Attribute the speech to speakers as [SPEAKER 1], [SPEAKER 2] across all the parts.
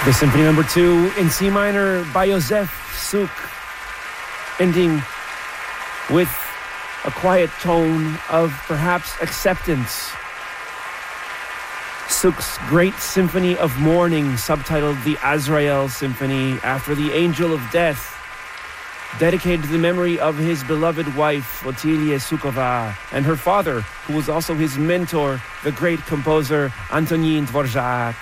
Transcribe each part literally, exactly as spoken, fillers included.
[SPEAKER 1] The Symphony Number Two in C minor by Josef Suk, ending with a quiet tone of perhaps acceptance. Suk's great Symphony of Mourning, subtitled the Azrael Symphony, after the Angel of Death, dedicated to the memory of his beloved wife, Otilia Sukova, and her father, who was also his mentor, the great composer Antonin Dvorak.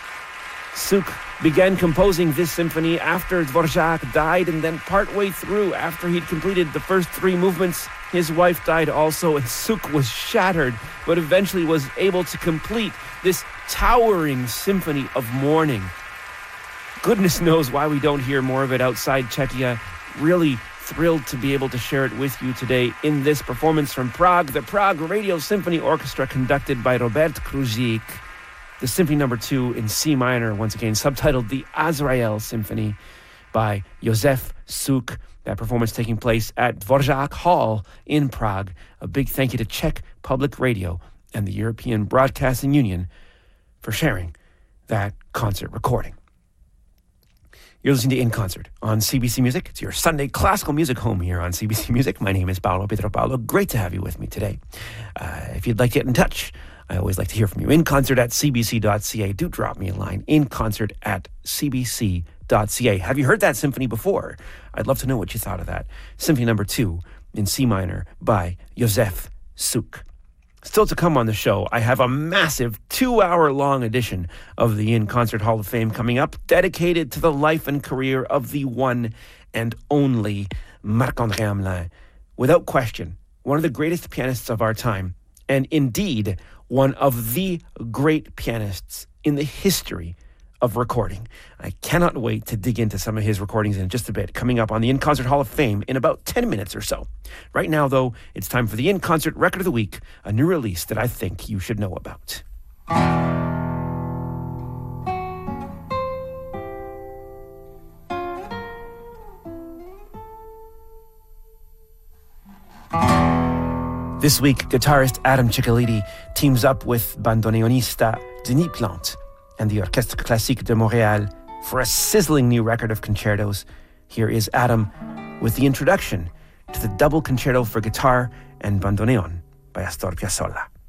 [SPEAKER 1] Suk began composing this symphony after Dvorak died, and then partway through, after he'd completed the first three movements, his wife died also, and Suk was shattered, but eventually was able to complete this towering symphony of mourning. Goodness knows why we don't hear more of it outside Czechia. Really thrilled to be able to share it with you today in this performance from Prague, the Prague Radio Symphony Orchestra, conducted by Robert Kruzik. The Symphony Number Two in C minor, once again subtitled the Azrael Symphony by Josef Suk. That performance taking place at Dvorak Hall in Prague. A big thank you to Czech Public Radio and the European Broadcasting Union for sharing that concert recording. You're listening to In Concert on C B C Music. It's your Sunday classical music home here on C B C Music. My name is Paolo Pietropalo. Great to have you with me today. Uh, if you'd like to get in touch, I always like to hear from you. In concert at c b c dot c a. Do drop me a line. In concert at c b c dot c a. Have you heard that symphony before? I'd love to know what you thought of that. Symphony Number Two in C minor by Josef Suk. Still to come on the show, I have a massive two-hour-long edition of the In Concert Hall of Fame coming up, dedicated to the life and career of the one and only Marc-André Hamelin. Without question, one of the greatest pianists of our time, and indeed one of the great pianists in the history of recording. I cannot wait to dig into some of his recordings in just a bit, coming up on the In Concert Hall of Fame in about ten minutes or so. Right now, though, it's time for the In Concert Record of the Week, a new release that I think you should know about. This week, guitarist Adam Ciccoliti teams up with bandoneonista Denis Plante and the Orchestre Classique de Montréal for a sizzling new record of concertos. Here is Adam with the introduction to the double concerto for guitar and bandoneon by Astor Piazzolla.